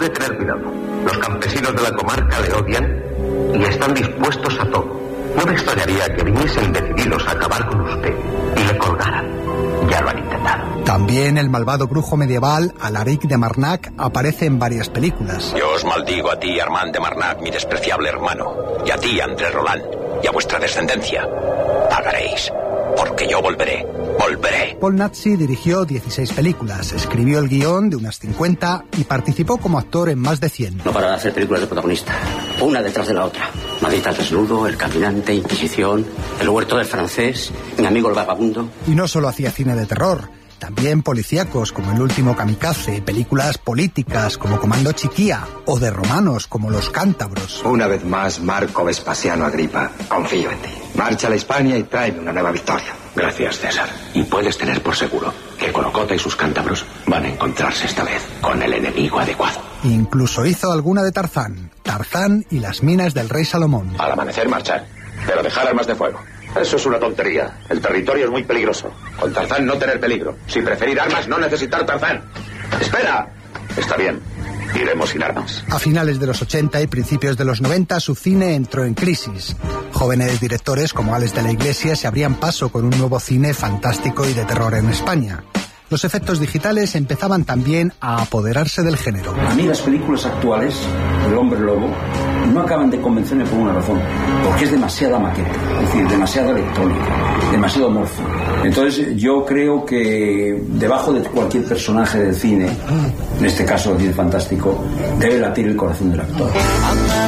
que tener cuidado. Los campesinos de la comarca le odian y están dispuestos a todo. No me extrañaría que viniesen decididos a acabar con usted y le colgaran. Ya lo han intentado. También el malvado brujo medieval Alaric de Marnac aparece en varias películas. Yo os maldigo a ti, Armand de Marnac, mi despreciable hermano, y a ti, André Roland, y a vuestra descendencia. Pagaréis, porque yo volveré. Paul Naschy dirigió 16 películas, escribió el guión de unas 50 y participó como actor en más de 100. No para de hacer películas de protagonista, una detrás de la otra. Madrid al desnudo, El Caminante, Inquisición, El Huerto del Francés, Mi amigo el vagabundo. Y no solo hacía cine de terror, también policíacos como El último kamikaze, películas políticas como Comando Chiquía o de romanos como Los Cántabros. Una vez más, Marco Vespasiano Agripa, confío en ti. Marcha a la Hispania y tráeme una nueva victoria. Gracias, César. Y puedes tener por seguro que Colocota y sus cántabros van a encontrarse esta vez con el enemigo adecuado. Incluso hizo alguna de Tarzán y las minas del rey Salomón. Al amanecer marchar, pero dejar armas de fuego. Eso es una tontería. El territorio es muy peligroso. Con Tarzán no tener peligro. Si preferir armas, no necesitar Tarzán. ¡Espera! Está bien. Iremos sin armas. A finales de los 80 y principios de los 90 su cine entró en crisis. Jóvenes directores como Alex de la Iglesia se abrían paso con un nuevo cine fantástico y de terror en España. Los efectos digitales empezaban también a apoderarse del género. A mí las películas actuales, El Hombre Lobo, no acaban de convencerme por una razón, porque es demasiada maqueta, es decir, demasiada electrónica, demasiado morfo. Entonces yo creo que debajo de cualquier personaje del cine, en este caso del cine fantástico, debe latir el corazón del actor.